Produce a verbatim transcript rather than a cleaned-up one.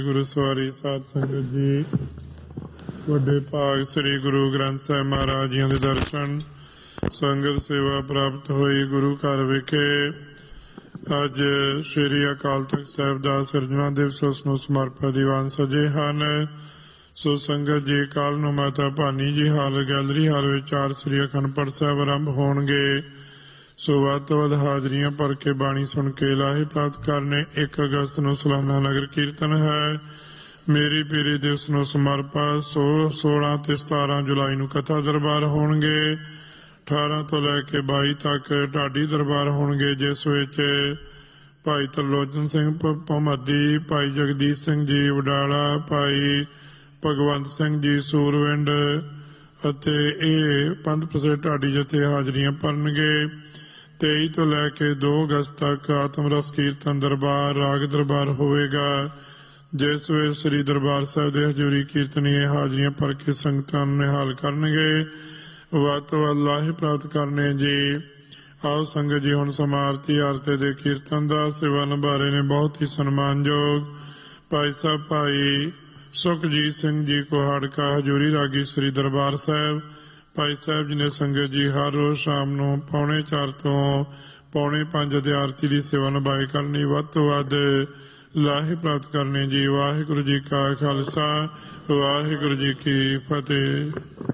ਗੁਰੂ ਸਵਾਰੀ ਸਾਧ ਸੰਗਤ ਜੀ, ਵੱਡੇ ਭਾਗ ਸ੍ਰੀ ਗੁਰੂ ਗ੍ਰੰਥ ਸਾਹਿਬ ਮਹਾਰਾਜ ਜੀਆਂ ਦੇ ਦਰਸ਼ਨ ਸੰਗਤ ਸੇਵਾ ਪ੍ਰਾਪਤ ਹੋਈ। ਗੁਰੂ ਘਰ ਵਿਖੇ ਅੱਜ ਸ੍ਰੀ ਅਕਾਲ ਤਖਤ ਸਾਹਿਬ ਦਾ ਸਿਰਜਣਾ ਦਿਵਸ, ਉਸ ਨੂੰ ਸਮਰਪਿਤ ਦੀਵਾਨ ਸਜੇ ਹਨ। ਸੋ ਸੰਗਤ ਜੀ, ਕੱਲ ਨੂੰ ਮਾਤਾ ਭਾਨੀ ਜੀ ਹਾਲ ਗੈਲਰੀ ਹਾਲ ਵਿੱਚ ਚਾਰ ਸ੍ਰੀ ਅਖੰਡ ਪਾਠ ਸਾਹਿਬ ਆਰੰਭ ਹੋਣਗੇ। ਸੋ ਵੱਧ ਤੋਂ ਵੱਧ ਹਾਜ਼ਰੀਆਂ ਭਰ ਕੇ ਬਾਣੀ ਸੁਣ ਕੇ ਲਾਹੇ ਪ੍ਰਾਪਤ ਕਰਨੇ। ਇੱਕ ਅਗਸਤ ਨੂੰ ਸਾਲਾਨਾ ਨਗਰ ਕੀਰਤਨ ਹੈ। ਮੇਰੀ ਪੀਰੀ ਦਿਵਸ ਨੂੰ ਸਮਰਪਿਤ ਸੋਲਾਂ ਤੇ ਸਤਾਰਾਂ ਜੁਲਾਈ ਨੂੰ ਕਥਾ ਦਰਬਾਰ ਹੋਣਗੇ। ਅਠਾਰਾਂ ਤੋਂ ਲੈ ਕੇ ਬਾਈ ਤੱਕ ਢਾਡੀ ਦਰਬਾਰ ਹੋਣਗੇ, ਜਿਸ ਵਿੱਚ ਭਾਈ ਤਰਲੋਚਨ ਸਿੰਘ ਭਮੱਦੀ, ਭਾਈ ਜਗਦੀਸ਼ ਸਿੰਘ ਜੀ ਵਡਾਲਾ, ਭਾਈ ਭਗਵੰਤ ਸਿੰਘ ਜੀ ਸੂਰਵਿੰਡ ਅਤੇ ਇਹ ਪੰਥ ਪ੍ਰਸਿੱਧ ਢਾਡੀ ਜਥੇ ਹਾਜ਼ਰੀਆਂ ਭਰਨਗੇ। ਤੇਈ ਤੋਂ ਲੈ ਕੇ ਦੋ ਅਗਸਤ ਤੱਕ ਆਤਮ ਰਸ ਕੀਰਤਨ ਦਰਬਾਰ ਰਾਗ ਦਰਬਾਰ ਹੋਵੇਗਾ, ਜਿਸ ਵਿੱਚ ਸ੍ਰੀ ਦਰਬਾਰ ਸਾਹਿਬ ਦੇ ਹਜ਼ੂਰੀ ਕੀਰਤਨੀਏ ਹਾਜ਼ਰੀਆਂ ਭਰ ਕੇ ਸੰਗਤਾਂ ਨੂੰ ਨਿਹਾਲ ਕਰਨਗੇ। ਵੱਧ ਤੋਂ ਵੱਧ ਲਾਹੇ ਪ੍ਰਾਪਤ ਕਰਨੇ ਜੀ। ਆਓ ਸੰਗਤ ਜੀ, ਹੁਣ ਸਮਾਰਤੀ ਆਰਤੇ ਦੇ ਕੀਰਤਨ ਦਾ ਸੇਵਾ ਨਿਭਾਰੇ ਨੇ ਬਹੁਤ ਹੀ ਸਨਮਾਨਯੋਗ ਭਾਈ ਸਾਹਿਬ ਭਾਈ ਸੁਖਜੀਤ ਸਿੰਘ ਜੀ ਕੋਹਾੜਕਾ, ਹਜ਼ੂਰੀ ਰਾਗੀ ਸ੍ਰੀ ਦਰਬਾਰ ਸਾਹਿਬ। ਭਾਈ ਸਾਹਿਬ ਜੀ ਨੇ ਸੰਗਤ ਜੀ ਹਰ ਰੋਜ਼ ਸ਼ਾਮ ਨੂੰ ਪੌਣੇ ਚਾਰ ਤੋਂ ਪੌਣੇ ਪੰਜ ਦੀ ਆਰਤੀ ਦੀ ਸੇਵਾ ਨਿਭਾਈ ਕਰਨੀ। ਵੱਧ ਤੋਂ ਵੱਧ ਲਾਹੇ ਪ੍ਰਾਪਤ ਕਰਨੇ ਜੀ। ਵਾਹਿਗੁਰੂ ਜੀ ਕਾ ਖਾਲਸਾ, ਵਾਹਿਗੁਰੂ ਜੀ ਕੀ ਫਤਿਹ।